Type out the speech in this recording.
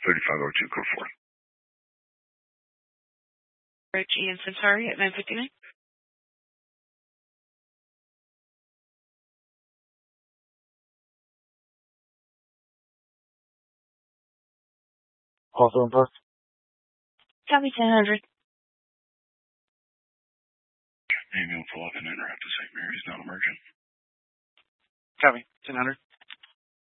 3502, code 4. Rich Ian Centauri at 959. Also in post. Copy 1000. Maybe we'll pull up and interrupt the St. Mary's non-emergent. Copy 1000.